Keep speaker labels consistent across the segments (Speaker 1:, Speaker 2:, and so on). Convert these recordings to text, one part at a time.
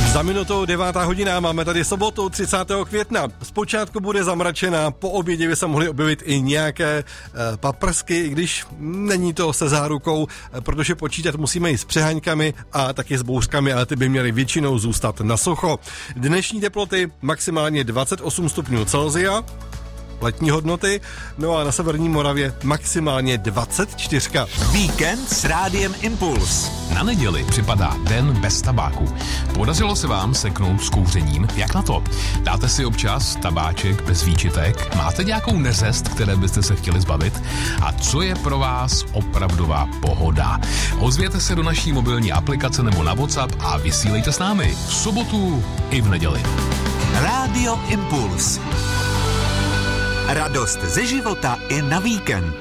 Speaker 1: Za minutou 9. hodina, máme tady sobotu 30. května. Zpočátku bude zamračená, po obědě by se mohly objevit i nějaké paprsky, i když není to se zárukou, protože počítat musíme i s přeháňkami a taky s bouřkami, ale ty by měly většinou zůstat na sucho. Dnešní teploty maximálně 28 stupňů Celsia, letní hodnoty, no a na severní Moravě maximálně 24.
Speaker 2: Víkend s Rádiem Impuls.
Speaker 3: Na neděli připadá den bez tabáku. Podařilo se vám seknout s kouřením? Jak na to? Dáte si občas tabáček bez výčitek? Máte nějakou neřest, které byste se chtěli zbavit? A co je pro vás opravdová pohoda? Ozvěte se do naší mobilní aplikace nebo na WhatsApp a vysílejte s námi v sobotu i v neděli.
Speaker 2: Rádio Impuls. Radost ze života i na víkend.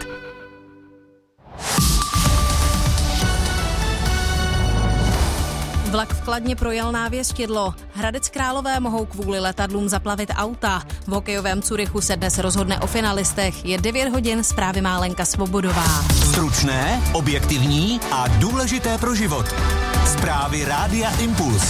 Speaker 4: Vlak v Kladně projel návěstidlo. Hradec Králové mohou kvůli letadlům zaplavit auta. V hokejovém Curychu se dnes rozhodne o finalistech. Je 9 hodin, zprávy má Lenka Svobodová.
Speaker 2: Stručné, objektivní a důležité pro život. Zprávy Rádia Impuls.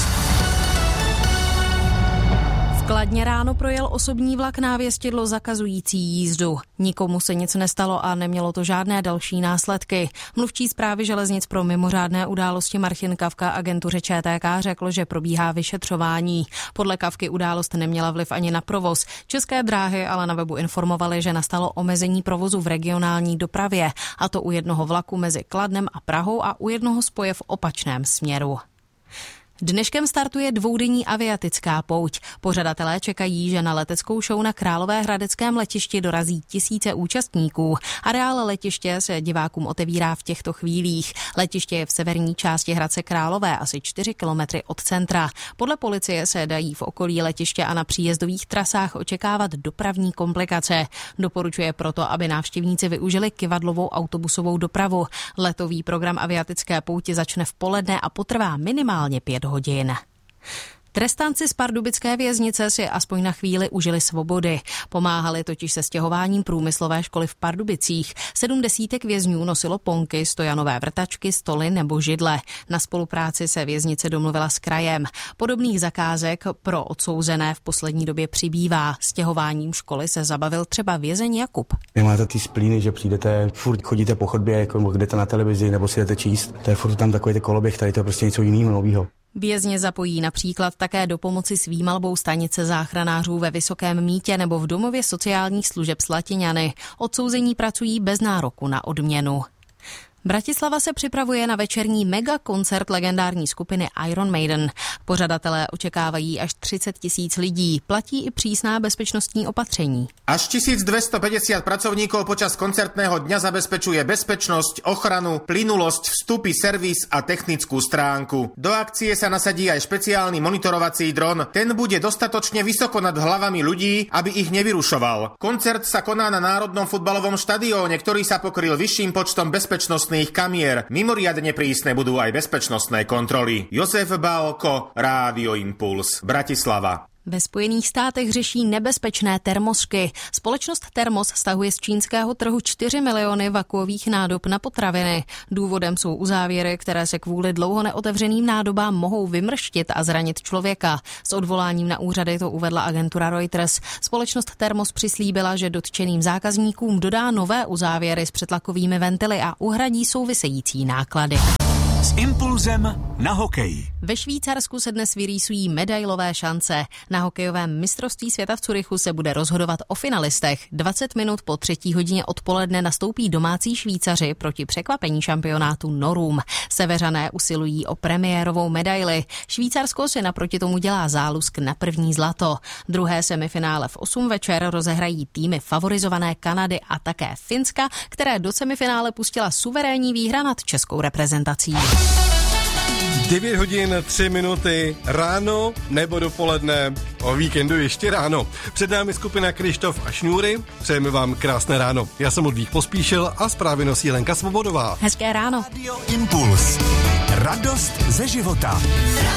Speaker 4: V Kladně ráno projel osobní vlak návěstidlo zakazující jízdu. Nikomu se nic nestalo a nemělo to žádné další následky. Mluvčí Správy železnic pro mimořádné události Martin Kavka agentuře ČTK řekl, že probíhá vyšetřování. Podle Kavky událost neměla vliv ani na provoz. České dráhy ale na webu informovaly, že nastalo omezení provozu v regionální dopravě, a to u jednoho vlaku mezi Kladnem a Prahou a u jednoho spoje v opačném směru. Dneškem startuje dvoudenní aviatická pouť. Pořadatelé čekají, že na leteckou show na Královéhradeckém letišti dorazí tisíce účastníků. Areál letiště se divákům otevírá v těchto chvílích. Letiště je v severní části Hradce Králové, asi 4 kilometry od centra. Podle policie se dají v okolí letiště a na příjezdových trasách očekávat dopravní komplikace. Doporučuje proto, aby návštěvníci využili kyvadlovou autobusovou dopravu. Letový program aviatické pouti začne v poledne a potrvá minimálně 5 hodin. Trestánci z pardubické věznice si aspoň na chvíli užili svobody. Pomáhali totiž se stěhováním průmyslové školy v Pardubicích. 70 vězňů nosilo ponky, stojanové vrtačky, stoly nebo židle. Na spolupráci se věznice domluvila s krajem. Podobných zakázek pro odsouzené v poslední době přibývá. Stěhováním školy se zabavil třeba vězeň Jakub.
Speaker 5: Nemáte ty splíny, že přijdete, furt chodíte po chodbě, jako jdete na televizi nebo si jdete číst. To je furt tam takový ten koloběh, tady to je prostě něco jiného, nového.
Speaker 4: Vězně zapojí například také do pomoci s výmalbou stanice záchranářů ve Vysokém Mýtě nebo v domově sociálních služeb Slatiňany. Odsouzení pracují bez nároku na odměnu. Bratislava se připravuje na večerní megakoncert legendární skupiny Iron Maiden. Pořadatelé očekávají až 30 000 lidí. Platí i přísná bezpečnostní opatření.
Speaker 6: Až 1250 pracovníkov počas koncertného dňa zabezpečuje bezpečnosť, ochranu, plynulosť, vstupy, servis a technickú stránku. Do akcie sa nasadí aj špeciálny monitorovací dron. Ten bude dostatočne vysoko nad hlavami ľudí, aby ich nevyrušoval. Koncert sa koná na Národnom futbalovom štadióne, ktorý sa pokryl vyšším počtom bezpečnostných kamier. Mimoriadne prísne budú aj bezpečnostné kontroly. Josef Bálko, Rádio Impuls, Bratislava.
Speaker 4: Ve Spojených státech řeší nebezpečné termosky. Společnost Termos stahuje z čínského trhu 4 miliony vakuových nádob na potraviny. Důvodem jsou uzávěry, které se kvůli dlouho neotevřeným nádobám mohou vymrštit a zranit člověka. S odvoláním na úřady to uvedla agentura Reuters. Společnost Termos přislíbila, že dotčeným zákazníkům dodá nové uzávěry s přetlakovými ventily a uhradí související náklady.
Speaker 2: S impulzem na hokej.
Speaker 4: Ve Švýcarsku se dnes vyrýsují medailové šance. Na hokejovém mistrovství světa v Curychu se bude rozhodovat o finalistech. 20 minut po 3. hodině odpoledne nastoupí domácí Švýcaři proti překvapení šampionátu Norům. Seveřané usilují o premiérovou medaili. Švýcarsko si naproti tomu dělá zálusk na první zlato. Druhé semifinále v 8 večer rozehrají týmy favorizované Kanady a také Finska, které do semifinále pustila suverénní výhra nad českou reprezentací.
Speaker 1: 9 hodin 3 minuty ráno nebo dopoledne, o víkendu ještě ráno. Před námi skupina Krištof a Šňůry. Přejeme vám krásné ráno. Já jsem Ludvík Pospíšil a zprávy nosí Lenka Svobodová.
Speaker 4: Hezké ráno.
Speaker 2: Radio Impuls. Radost ze života.